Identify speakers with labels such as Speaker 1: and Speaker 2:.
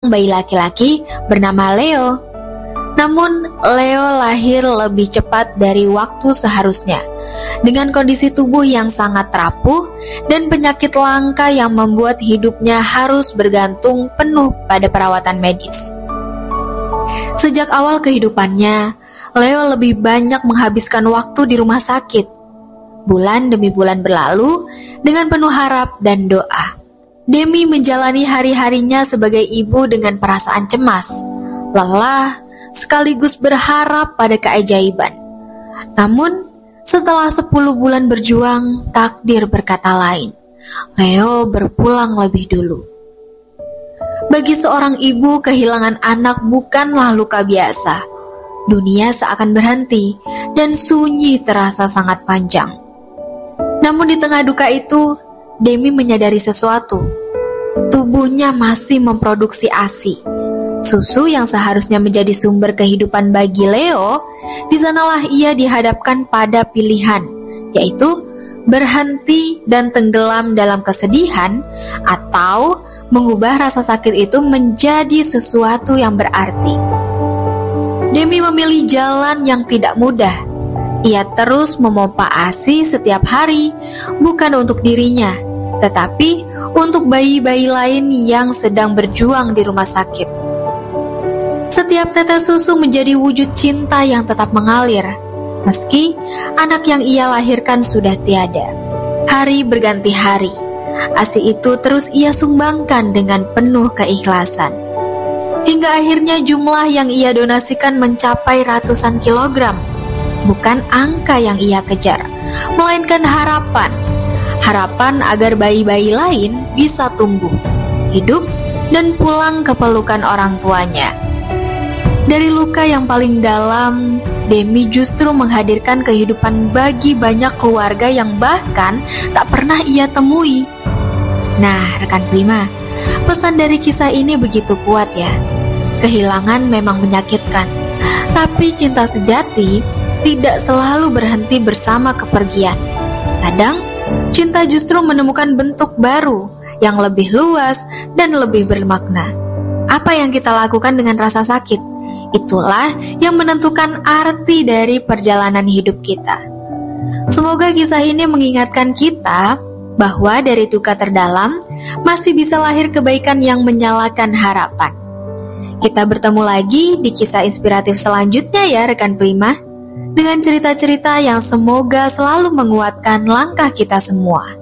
Speaker 1: bayi laki-laki bernama Leo. Namun, Leo lahir lebih cepat dari waktu seharusnya, dengan kondisi tubuh yang sangat rapuh dan penyakit langka yang membuat hidupnya harus bergantung penuh pada perawatan medis. Sejak awal kehidupannya, Leo lebih banyak menghabiskan waktu di rumah sakit. Bulan demi bulan berlalu dengan penuh harap dan doa. Demi menjalani hari-harinya sebagai ibu dengan perasaan cemas, lelah, sekaligus berharap pada keajaiban. Namun, setelah 10 bulan berjuang, takdir berkata lain. Leo berpulang lebih dulu. Bagi seorang ibu, kehilangan anak bukanlah luka biasa. Dunia seakan berhenti dan sunyi terasa sangat panjang. Namun di tengah duka itu, Demi menyadari sesuatu. Tubuhnya masih memproduksi ASI, susu yang seharusnya menjadi sumber kehidupan bagi Leo. Di sanalah ia dihadapkan pada pilihan, yaitu berhenti dan tenggelam dalam kesedihan atau mengubah rasa sakit itu menjadi sesuatu yang berarti. Demi memilih jalan yang tidak mudah. Ia terus memompa ASI setiap hari, bukan untuk dirinya, tetapi untuk bayi-bayi lain yang sedang berjuang di rumah sakit. Setiap tetes susu menjadi wujud cinta yang tetap mengalir, meski anak yang ia lahirkan sudah tiada. Hari berganti hari, ASI itu terus ia sumbangkan dengan penuh keikhlasan. Hingga akhirnya jumlah yang ia donasikan mencapai ratusan kilogram. Bukan angka yang ia kejar, melainkan harapan. Harapan agar bayi-bayi lain bisa tumbuh, hidup, dan pulang ke pelukan orang tuanya. Dari luka yang paling dalam, Demi justru menghadirkan kehidupan bagi banyak keluarga yang bahkan tak pernah ia temui. Nah, rekan Prima, pesan dari kisah ini begitu kuat ya. Kehilangan memang menyakitkan, tapi cinta sejati tidak selalu berhenti bersama kepergian. Kadang, cinta justru menemukan bentuk baru yang lebih luas dan lebih bermakna. Apa yang kita lakukan dengan rasa sakit, itulah yang menentukan arti dari perjalanan hidup kita. Semoga kisah ini mengingatkan kita bahwa dari duka terdalam masih bisa lahir kebaikan yang menyalakan harapan. Kita bertemu lagi di kisah inspiratif selanjutnya ya rekan Prima, dengan cerita-cerita yang semoga selalu menguatkan langkah kita semua.